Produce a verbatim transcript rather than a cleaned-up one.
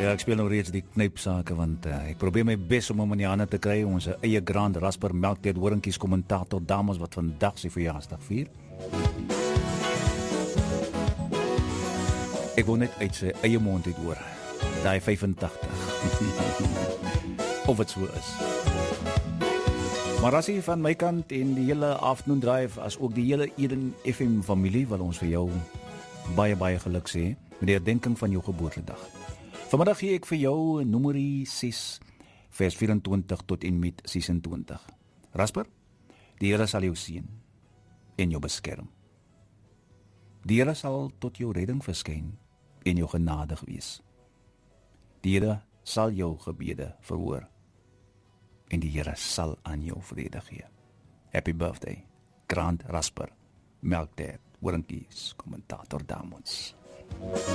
Ja, ek speel nou reeds die knypsake, want uh, ek probeer my bes om hom in die hande te kry, ons eie Grand Rasper Melktyd Horingkies kommentator dames wat vandag sy verjaarsdag vier. Ek wil net uit sy eie mond uit hoor, daai vyfentagtig. Of het so is. Maar as jy van my kant en die hele Afternoon Drive, as ook die hele Eden F M familie, wil ons vir jou baie, baie geluk sê, met die herdenking van jou geboortedag. Vanmiddag gee ek vir jou Numeri ses, vers vyf-en-twintig tot en met ses-en-twintig. Rasper, die Here sal jou seën en jou beskerm. Die Here sal tot jou redding verskyn en jou genadig wees. Die Here sal jou gebede verhoor en die Here sal aan jou vrede gee. Happy birthday, Grand Rasper Melktyd Horingkies kommentator dames.